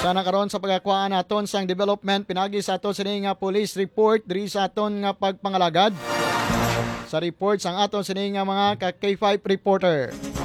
Sana karon sa pagkakuan naton sang development pinagi sa aton sini nga police report diri sa aton nga pagpangalagad. Sa report sang aton sini nga mga ka K5 reporter.